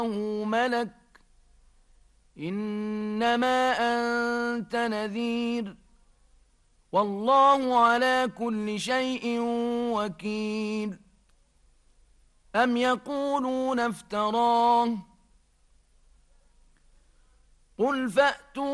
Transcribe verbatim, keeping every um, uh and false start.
ملك إنما أنت نذير والله على كل شيء وكيل. أم يقولون افتراه قل فأتوا